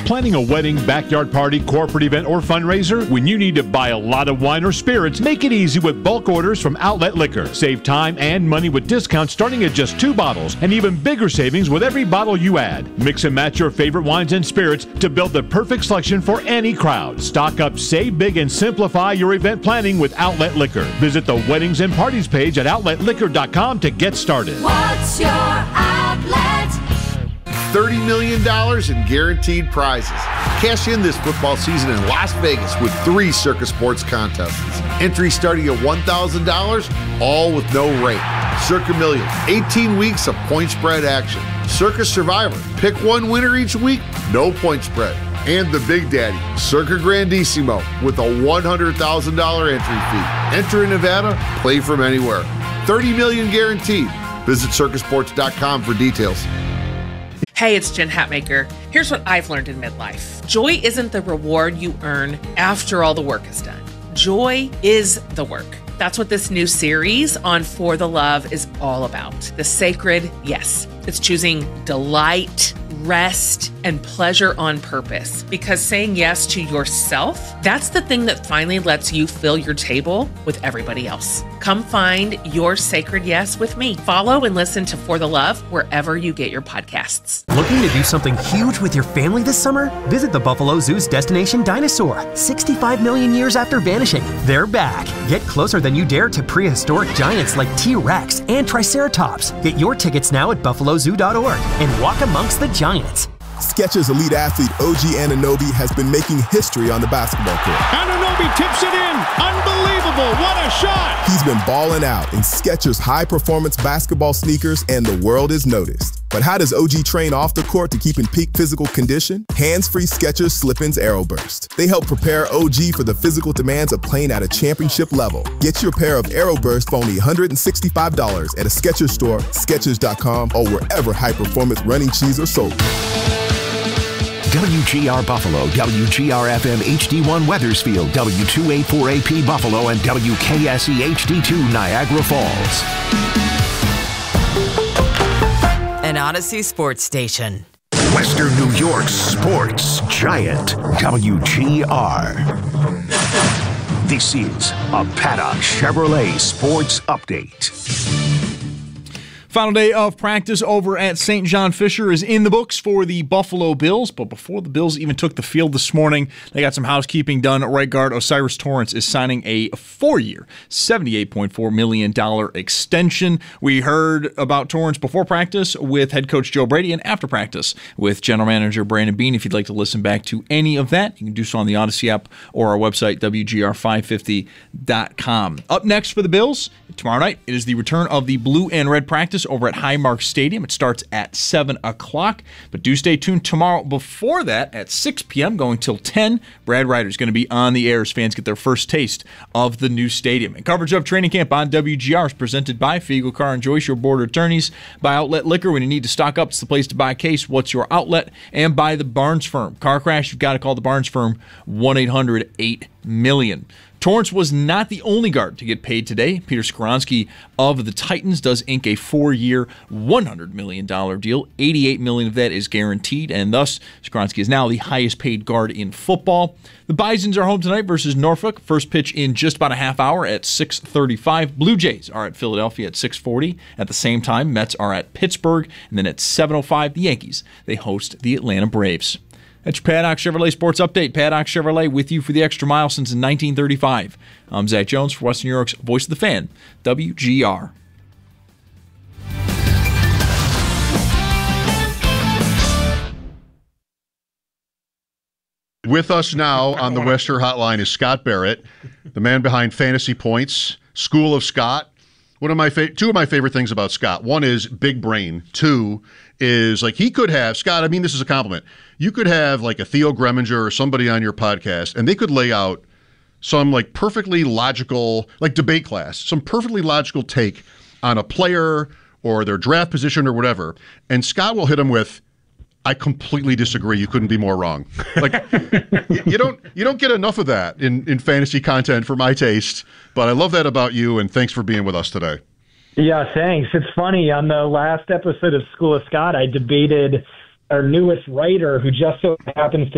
Planning a wedding, backyard party, corporate event, or fundraiser? When you need to buy a lot of wine or spirits, make it easy with bulk orders from Outlet Liquor. Save time and money with discounts starting at just 2 bottles, and even bigger savings with every bottle you add. Mix and match your favorite wines and spirits to build the perfect selection for any crowd. Stock up, save big, and simplify your event planning with Outlet Liquor. Visit the Weddings and Parties page at outletliquor.com to get started. What's your outlet? $30 million in guaranteed prizes. Cash in this football season in Las Vegas with 3 Circa Sports contests. Entries starting at $1,000, all with no rate. Circa Million, 18 weeks of point spread action. Circa Survivor, pick one winner each week, no point spread. And the Big Daddy, Circa Grandissimo, with a $100,000 entry fee. Enter in Nevada, play from anywhere. $30 million guaranteed. Visit circasports.com for details. Hey, it's Jen Hatmaker. Here's what I've learned in midlife. Joy isn't the reward you earn after all the work is done. Joy is the work. That's what this new series on For the Love is all about. The sacred yes. It's choosing delight, rest, and pleasure on purpose. Because saying yes to yourself, that's the thing that finally lets you fill your table with everybody else. Come find your sacred yes with me. Follow and listen to For the Love wherever you get your podcasts. Looking to do something huge with your family this summer? Visit the Buffalo Zoo's Destination Dinosaur. 65 million years after vanishing, they're back. Get closer than you dare to prehistoric giants like T-Rex and Triceratops. Get your tickets now at buffalozoo.org and walk amongst the giants. Skechers elite athlete OG Anunoby has been making history on the basketball court. Anunoby tips it in. Unbelievable. What a shot. He's been balling out in Skechers high-performance basketball sneakers, and the world is noticed. But how does OG train off the court to keep in peak physical condition? Hands-free Skechers Slip-ins AeroBurst. They help prepare OG for the physical demands of playing at a championship level. Get your pair of AeroBurst for only $165 at a Skechers store, Skechers.com, or wherever high-performance running shoes are sold. WGR Buffalo, WGR-FM HD1 Weathersfield, W284AP Buffalo, and WKSE HD2 Niagara Falls. An Odyssey sports station. Western New York's sports giant, WGR. This is a Paddock Chevrolet Sports Update. Final day of practice over at St. John Fisher is in the books for the Buffalo Bills, but before the Bills even took the field this morning, they got some housekeeping done. Right guard Osiris Torrance is signing a 4-year, $78.4 million extension. We heard about Torrance before practice with head coach Joe Brady and after practice with general manager Brandon Beane. If you'd like to listen back to any of that, you can do so on the Odyssey app or our website, WGR550.com. Up next for the Bills, tomorrow night, it is the return of the blue and red practice over at Highmark Stadium. It starts at 7 o'clock, but do stay tuned tomorrow before that at 6 p.m. going till 10. Brad Ryder is going to be on the air as fans get their first taste of the new stadium. And coverage of training camp on WGR is presented by Fiegel Carr and Joyce, your board attorneys, by Outlet Liquor. When you need to stock up, it's the place to buy a case. What's your outlet? And by the Barnes Firm. Car crash, you've got to call the Barnes Firm, 1-800-8-MILLION. Torrance was not the only guard to get paid today. Peter Skoronski of the Titans does ink a 4-year, $100 million deal. $88 million of that is guaranteed, and thus Skoronski is now the highest paid guard in football. The Bisons are home tonight versus Norfolk. First pitch in just about a half hour at 6:35. Blue Jays are at Philadelphia at 6:40. At the same time, Mets are at Pittsburgh, and then at 7:05, the Yankees, they host the Atlanta Braves. That's your Paddock Chevrolet Sports Update. Paddock Chevrolet with you for the extra mile since 1935. I'm Zach Jones for Western New York's Voice of the Fan, WGR. With us now on the Western Hotline is Scott Barrett, the man behind Fantasy Points, School of Scott. Two of my favorite things about Scott. One is big brain. Two is like he could have, Scott, I mean this is a compliment. You could have like a Theo Greminger or somebody on your podcast and they could lay out some like perfectly logical, like debate class, some perfectly logical take on a player or their draft position or whatever. And Scott will hit them with, I completely disagree. You couldn't be more wrong. Like you don't get enough of that in fantasy content for my taste, but I love that about you, and thanks for being with us today. Yeah, thanks. It's funny. On the last episode of School of Scott, I debated our newest writer, who just so happens to